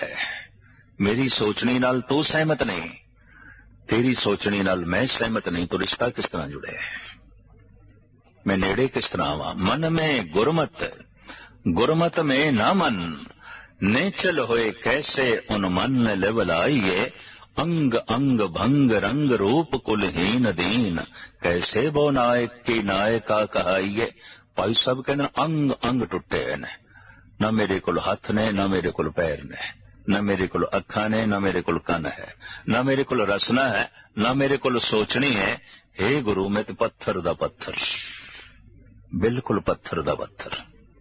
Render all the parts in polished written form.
है। मेरी सोचनी नाल तू सहमत नहीं, तेरी सोचनी नाल मैं सहमत नहीं, तो रिश्ता किस तरह जुड़े? मैं नेड़े किस तरह आवा? मन में गुरमत, गुरमत में ना मन, नेचल होए कैसे उन मन लेवलाइए, अंग अंग भंग रंग रूप कुलहीन दीन, कैसे बो नायक की नायका कहाइए। भाई साहब कहने अंग अंग टुटे ने, ना मेरे को हथ ने, ना मेरे को पैर ने, ना मेरे को अखा ने, ना मेरे को कन है, ना मेरे को रसना है, ना मेरे को सोचनी है। हे गुरु मैं तो पत्थर दा पत्थर, बिल्कुल पत्थर दा पत्थर।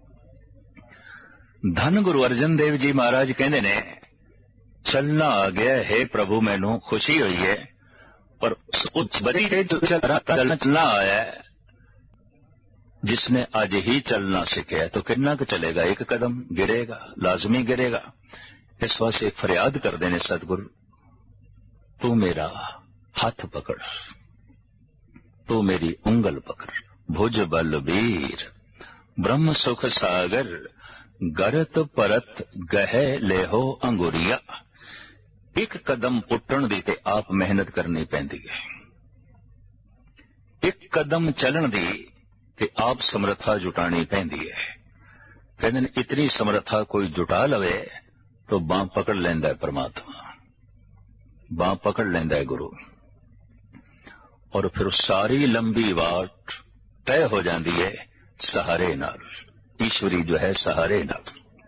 धन गुरु अर्जन देव जी महाराज कहते ने चलना आ गया है प्रभु, मैनू खुशी हुई है, पर उस बड़ी चलना आया है जिसने आज ही चलना सीखा तो कितना क चलेगा? एक कदम गिरेगा, लाजमी गिरेगा। इस वास्ते फरियाद करते ने सतगुरु, तू मेरा हाथ पकड़, तू मेरी उंगल पकड़, भुज बल वीर ब्रह्म सुख सागर, गरत परत गहे लेहो अंगुरिया। एक कदम पुट्टण दी ते आप मेहनत करनी पैंदी है, एक कदम चलन दी ते आप समर्था जुटानी पैंदी है। कहते इतनी समर्था कोई जुटा लवे तो बांह पकड़ लेंदा है परमात्मा, बांह पकड़ लेंदा है गुरु, और फिर सारी लंबी वाट तय हो जाती है सहारे नाल, ईश्वरी जो है सहारे नाल।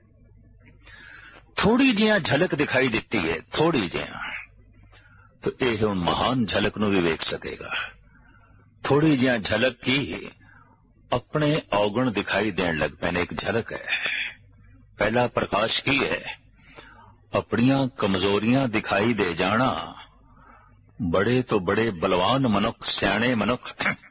थोड़ी जिहा झलक दिखाई देती है, थोड़ी जिहा, तो यह हुण महान झलक नूं भी वेख सकेगा। थोड़ी जिहा झलक की अपने औगण दिखाई देण लग पैने, एक झलक है। पहला प्रकाश की है, अपनियां कमजोरियां दिखाई दे जाना। बड़े तो बड़े बलवान मनुख, सियाणे मनुख,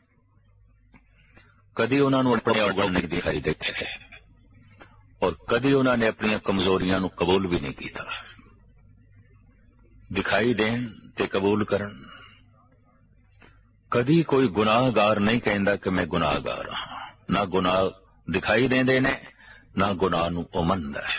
कदी उन्होंने अपने औगण नहीं दिखाई देते और कदी उन्होंने अपनी कमजोरियां नूं कबूल भी नहीं किया। दिखाई देन ते कबूल करन। कदी कोई गुनाहगार नहीं कहता कि मैं गुनाहगार हाँ, ना गुनाह दिखाई देंदे ने, ना गुनाह नूं उमंदा है।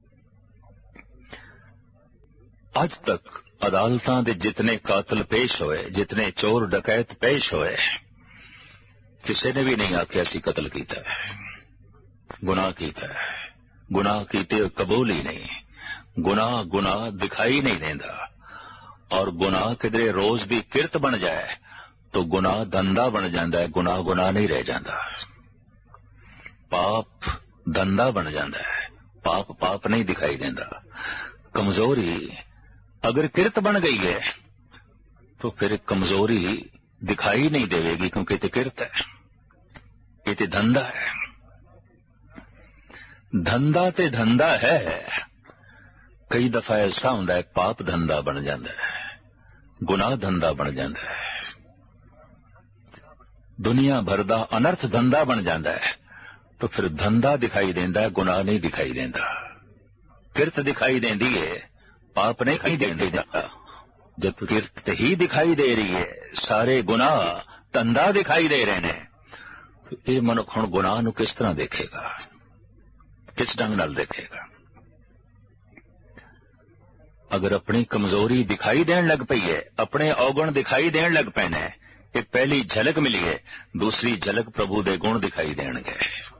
अज तक अदालतां दे जितने कातल पेश होए, जितने चोर डकैत पेश होए, किसी ने भी नहीं आख्या सी कतल कीता है, गुनाह कीता है। गुनाह कीते कबूल ही नहीं। गुनाह गुनाह दिखाई नहीं देता, और गुनाह किधरे रोज दी किरत बन जाए तो गुनाह धंधा बन जाता है, गुनाह गुनाह नहीं रह जाता। पाप धंधा बन जाता है, पाप पाप नहीं दिखाई देता। कमजोरी अगर किरत बन गई है तो फिर कमजोरी दिखाई नहीं देवेगी, क्योंकि ये किरत है, ये धंधा है। धंधा ते धंधा है। कई दफा ऐसा होता है पाप धंधा बन जाता है, गुनाह धंधा बन जाता है, दुनिया भर दा अनर्थ धंधा बन जाता है। तो फिर धंधा दिखाई देता है, गुनाह नहीं दिखाई देता। किरत दिखाई देती है, पाप नहीं दिखाई देता। जब किरत ही दिखाई दे रही है, सारे गुनाह धंधा दिखाई दे रहे हैं, तो ये मनुख हुण गुनाह नूं किस तरह देखेगा, किस ढंग नाल देखेगा? अगर अपनी कमजोरी दिखाई देन लग पई है, अपने अवगुण दिखाई देन लग पैने, ये पहली झलक मिली है, दूसरी झलक प्रभु दे गुण दिखाई देणगे।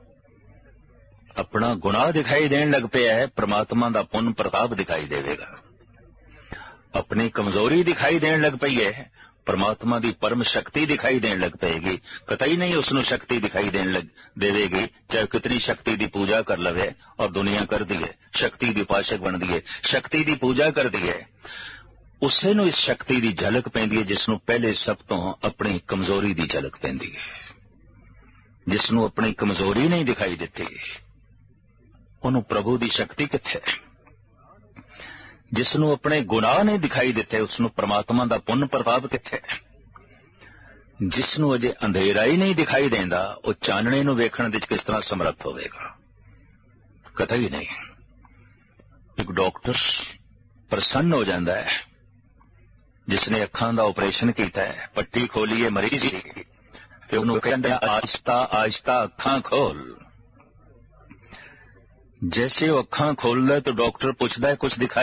अपना गुनाह दिखाई देन लग पिया है, परमात्मा दा पुन प्रताप दिखाई देवेगा। अपनी कमजोरी दिखाई देन लग पई है, परमात्मा दी परम शक्ति दिखाई देन लग पेगी। कतई नहीं उसनों शक्ति दिखाई देन लग देवेगी, चाहे कितनी शक्ति दी पूजा कर लवे और दुनिया कर दी है, शक्ति दी उपासक बन दी है, शक्ति दी पूजा कर दी है, उसे नूं इस शक्ति दी झलक पैंदी है जिसनों पहले सब तो अपनी कमजोरी दी झलक पैंदी है। जिसनों अपनी कमजोरी नहीं दिखाई देती, उन्होंने प्रभु दी शक्ति किथे? जिसनों अपने गुनाह नहीं दिखाई देते, उसनों परमात्मा दा पुन प्रताप किथे? जिसनों अजे अंधेरा ही नहीं दिखाई देंदा, वो चानणे नूं वेखण विच किस तरह समर्थ होवेगा? कतई नहीं। एक डॉक्टर प्रसन्न हो जाता है जिसने अखां दा ऑपरेशन किया है, पट्टी खोली है मरीज की, ते उहनूं कहंदा आहिस्ता आहिस्ता अखां खोल। जैसे वो अखां खोलदा तो डॉक्टर पूछदा है कुछ दिखाई